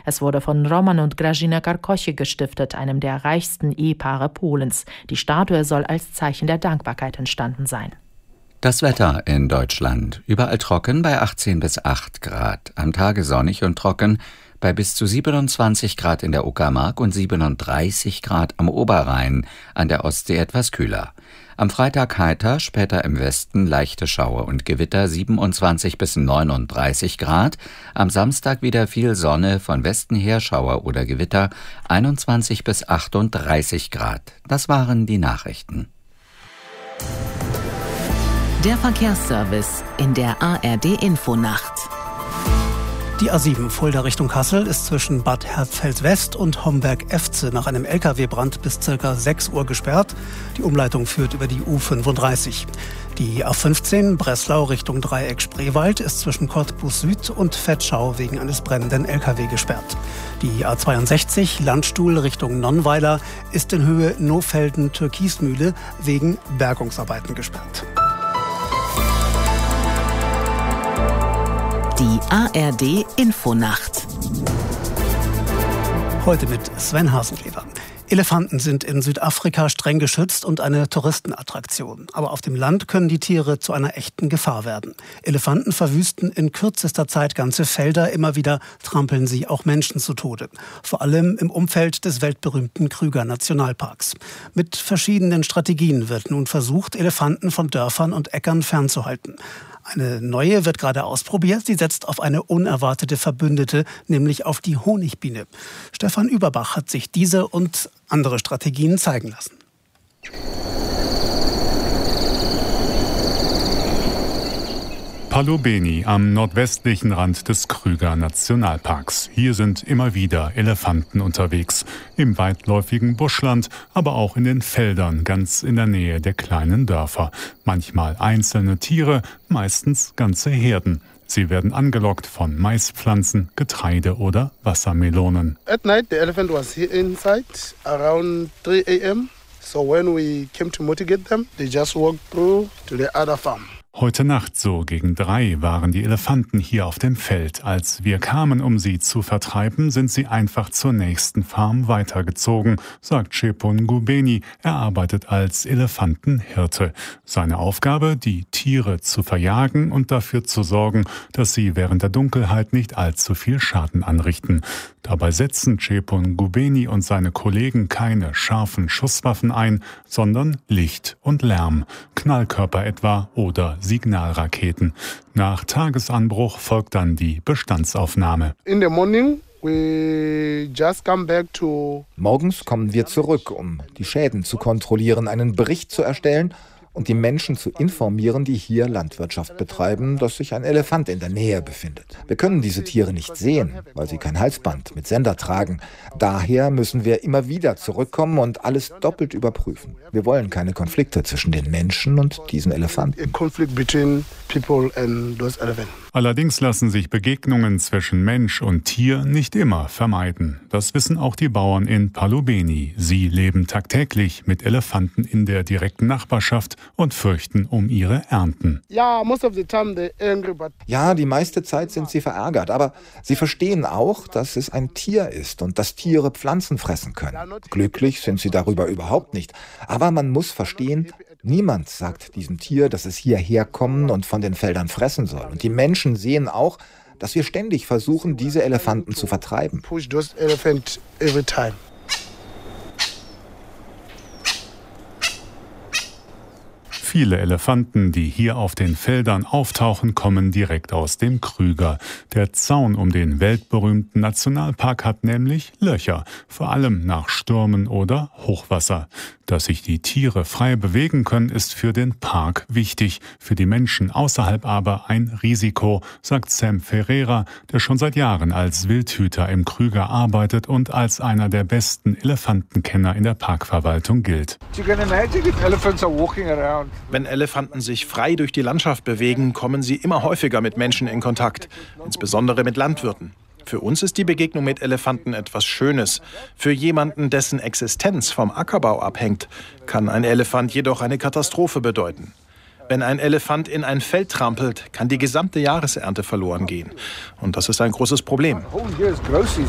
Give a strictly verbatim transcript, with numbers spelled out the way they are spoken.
Es wurde von Roman und Grażyna Karkoche gestiftet, einem der reichsten Ehepaare Polens. Die Statue soll als Zeichen der Dankbarkeit entstanden sein. Das Wetter in Deutschland. Überall trocken bei achtzehn bis acht Grad. Am Tage sonnig und trocken bei bis zu siebenundzwanzig Grad in der Uckermark und siebenunddreißig Grad am Oberrhein, an der Ostsee etwas kühler. Am Freitag heiter, später im Westen leichte Schauer und Gewitter, siebenundzwanzig bis neununddreißig Grad. Am Samstag wieder viel Sonne, von Westen her Schauer oder Gewitter, einundzwanzig bis achtunddreißig Grad. Das waren die Nachrichten. Der Verkehrsservice in der A R D-Infonacht. Die A sieben Fulda Richtung Kassel ist zwischen Bad Hersfeld-West und Homberg-Efze nach einem L K W-Brand bis ca. sechs Uhr gesperrt. Die Umleitung führt über die U fünfunddreißig. Die A fünfzehn Breslau Richtung Dreieck Spreewald ist zwischen Cottbus Süd und Vetschau wegen eines brennenden L K W gesperrt. Die A zweiundsechzig Landstuhl Richtung Nonnweiler ist in Höhe Nofelden-Türkismühle wegen Bergungsarbeiten gesperrt. Die A R D-Infonacht. Heute mit Sven Hasenklever. Elefanten sind in Südafrika streng geschützt und eine Touristenattraktion. Aber auf dem Land können die Tiere zu einer echten Gefahr werden. Elefanten verwüsten in kürzester Zeit ganze Felder. Immer wieder trampeln sie auch Menschen zu Tode. Vor allem im Umfeld des weltberühmten Kruger-Nationalparks. Mit verschiedenen Strategien wird nun versucht, Elefanten von Dörfern und Äckern fernzuhalten. Eine neue wird gerade ausprobiert. Sie setzt auf eine unerwartete Verbündete, nämlich auf die Honigbiene. Stefan Überbach hat sich diese und andere Strategien zeigen lassen. Palu Beni am nordwestlichen Rand des Kruger Nationalparks. Hier sind immer wieder Elefanten unterwegs. Im weitläufigen Buschland, aber auch in den Feldern ganz in der Nähe der kleinen Dörfer. Manchmal einzelne Tiere, meistens ganze Herden. Sie werden angelockt von Maispflanzen, Getreide oder Wassermelonen. At night the elephant was here inside around three a m So when we came to motivate them, they just walked through to the other farm. Heute Nacht so gegen drei waren die Elefanten hier auf dem Feld. Als wir kamen, um sie zu vertreiben, sind sie einfach zur nächsten Farm weitergezogen, sagt Chepon Gubeni. Er arbeitet als Elefantenhirte. Seine Aufgabe, die Tiere zu verjagen und dafür zu sorgen, dass sie während der Dunkelheit nicht allzu viel Schaden anrichten. Dabei setzen Chepon Gubeni und seine Kollegen keine scharfen Schusswaffen ein, sondern Licht und Lärm, Knallkörper etwa oder Signalraketen. Nach Tagesanbruch folgt dann die Bestandsaufnahme. In the morning we just come back to Morgens kommen wir zurück, um die Schäden zu kontrollieren, einen Bericht zu erstellen und die Menschen zu informieren, die hier Landwirtschaft betreiben, dass sich ein Elefant in der Nähe befindet. Wir können diese Tiere nicht sehen, weil sie kein Halsband mit Sender tragen. Daher müssen wir immer wieder zurückkommen und alles doppelt überprüfen. Wir wollen keine Konflikte zwischen den Menschen und diesen Elefanten. Allerdings lassen sich Begegnungen zwischen Mensch und Tier nicht immer vermeiden. Das wissen auch die Bauern in Palu Beni. Sie leben tagtäglich mit Elefanten in der direkten Nachbarschaft und fürchten um ihre Ernten. Ja, die meiste Zeit sind sie verärgert, aber sie verstehen auch, dass es ein Tier ist und dass Tiere Pflanzen fressen können. Glücklich sind sie darüber überhaupt nicht. Aber man muss verstehen, niemand sagt diesem Tier, dass es hierher kommen und von den Feldern fressen soll. Und die Menschen sehen auch, dass wir ständig versuchen, diese Elefanten zu vertreiben. Viele Elefanten, die hier auf den Feldern auftauchen, kommen direkt aus dem Kruger. Der Zaun um den weltberühmten Nationalpark hat nämlich Löcher, vor allem nach Stürmen oder Hochwasser. Dass sich die Tiere frei bewegen können, ist für den Park wichtig, für die Menschen außerhalb aber ein Risiko, sagt Sam Ferreira, der schon seit Jahren als Wildhüter im Kruger arbeitet und als einer der besten Elefantenkenner in der Parkverwaltung gilt. Wenn Elefanten sich frei durch die Landschaft bewegen, kommen sie immer häufiger mit Menschen in Kontakt, insbesondere mit Landwirten. Für uns ist die Begegnung mit Elefanten etwas Schönes. Für jemanden, dessen Existenz vom Ackerbau abhängt, kann ein Elefant jedoch eine Katastrophe bedeuten. Wenn ein Elefant in ein Feld trampelt, kann die gesamte Jahresernte verloren gehen. Und das ist ein großes Problem.